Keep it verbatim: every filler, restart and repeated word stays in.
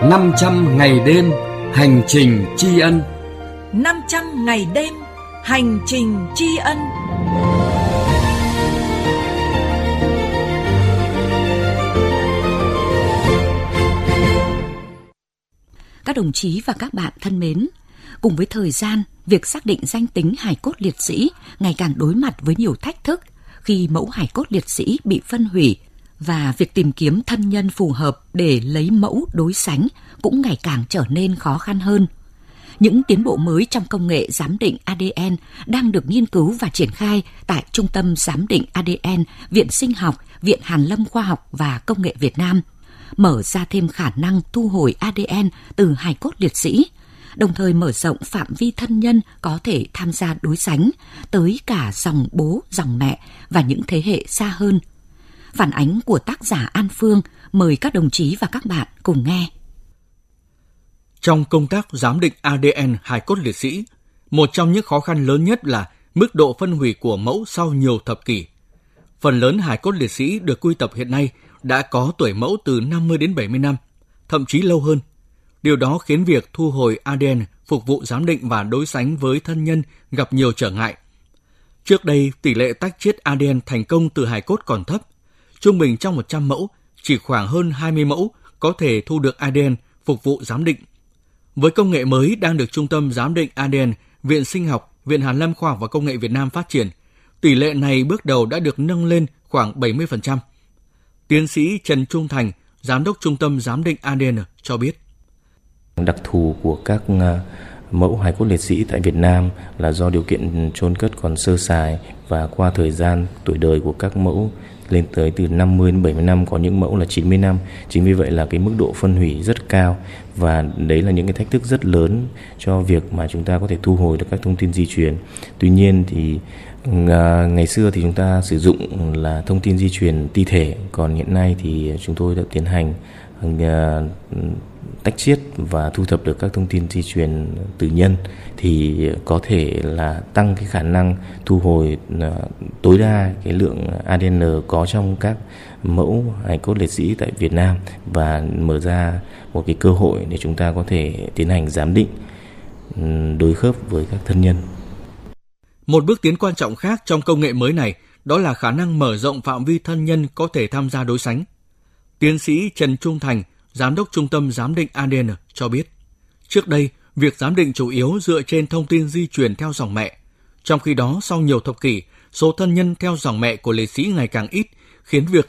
năm trăm ngày đêm hành trình tri ân. năm trăm ngày đêm hành trình tri ân. Các đồng chí và các bạn thân mến, cùng với thời gian, việc xác định danh tính hài cốt liệt sĩ ngày càng đối mặt với nhiều thách thức khi mẫu hài cốt liệt sĩ bị phân hủy, và việc tìm kiếm thân nhân phù hợp để lấy mẫu đối sánh cũng ngày càng trở nên khó khăn hơn. Những tiến bộ mới trong công nghệ giám định a đê en đang được nghiên cứu và triển khai tại Trung tâm Giám định a đê en, Viện Sinh học, Viện Hàn lâm Khoa học và Công nghệ Việt Nam, mở ra thêm khả năng thu hồi a đê en từ hài cốt liệt sĩ, đồng thời mở rộng phạm vi thân nhân có thể tham gia đối sánh tới cả dòng bố, dòng mẹ và những thế hệ xa hơn. Phản ánh của tác giả An Phương, mời các đồng chí và các bạn cùng nghe. Trong công tác giám định a đê en hài cốt liệt sĩ, một trong những khó khăn lớn nhất là mức độ phân hủy của mẫu sau nhiều thập kỷ. Phần lớn hài cốt liệt sĩ được quy tập hiện nay đã có tuổi mẫu từ năm mươi đến bảy mươi năm, thậm chí lâu hơn. Điều đó khiến việc thu hồi a đê en phục vụ giám định và đối sánh với thân nhân gặp nhiều trở ngại. Trước đây, tỷ lệ tách chiết a đê en thành công từ hài cốt còn thấp. Trung bình trong một trăm mẫu, chỉ khoảng hơn hai mươi mẫu có thể thu được a đê en phục vụ giám định. Với công nghệ mới đang được Trung tâm Giám định a đê en, Viện Sinh học, Viện Hàn lâm Khoa học và Công nghệ Việt Nam phát triển, tỷ lệ này bước đầu đã được nâng lên khoảng bảy mươi phần trăm. Tiến sĩ Trần Trung Thành, Giám đốc Trung tâm Giám định a đê en cho biết. Đặc thù của các mẫu hài cốt liệt sĩ tại Việt Nam là do điều kiện chôn cất còn sơ sài, và qua thời gian tuổi đời của các mẫu lên tới từ năm mươi đến bảy mươi năm, có những mẫu là chín mươi năm. Chính vì vậy là cái mức độ phân hủy rất cao, và đấy là những cái thách thức rất lớn cho việc mà chúng ta có thể thu hồi được các thông tin di truyền. Tuy nhiên thì ngày xưa thì chúng ta sử dụng là thông tin di truyền ti thể, còn hiện nay thì chúng tôi đã tiến hành tách chiết và thu thập được các thông tin di truyền từ nhân, thì có thể là tăng cái khả năng thu hồi tối đa cái lượng a đê en có trong các mẫu hài cốt liệt sĩ tại Việt Nam, và mở ra một cái cơ hội để chúng ta có thể tiến hành giám định đối khớp với các thân nhân. Một bước tiến quan trọng khác trong công nghệ mới này đó là khả năng mở rộng phạm vi thân nhân có thể tham gia đối sánh. Tiến sĩ Trần Trung Thành, Giám đốc Trung tâm Giám định a đê en cho biết, trước đây, việc giám định chủ yếu dựa trên thông tin di truyền theo dòng mẹ. Trong khi đó, sau nhiều thập kỷ, số thân nhân theo dòng mẹ của liệt sĩ ngày càng ít, khiến việc